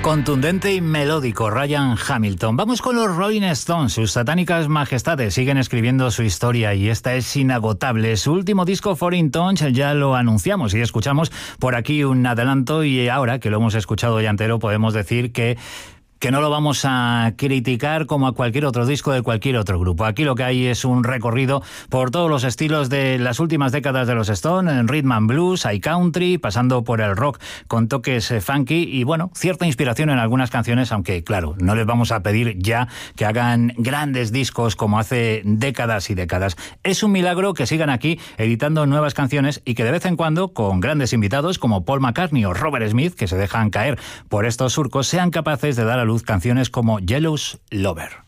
Contundente y melódico, Ryan Hamilton. Vamos con los Rolling Stones. Sus satánicas majestades siguen escribiendo su historia y esta es inagotable. Su último disco, Foreign Tongues, ya lo anunciamos y escuchamos por aquí un adelanto, y ahora que lo hemos escuchado ya entero podemos decir que no lo vamos a criticar como a cualquier otro disco de cualquier otro grupo. Aquí lo que hay es un recorrido por todos los estilos de las últimas décadas de los Stones, en rhythm and blues, hay country, pasando por el rock con toques funky y, bueno, cierta inspiración en algunas canciones, aunque, claro, no les vamos a pedir ya que hagan grandes discos como hace décadas y décadas. Es un milagro que sigan aquí editando nuevas canciones y que de vez en cuando, con grandes invitados como Paul McCartney o Robert Smith, que se dejan caer por estos surcos, sean capaces de dar a luz canciones como Jealous Lover.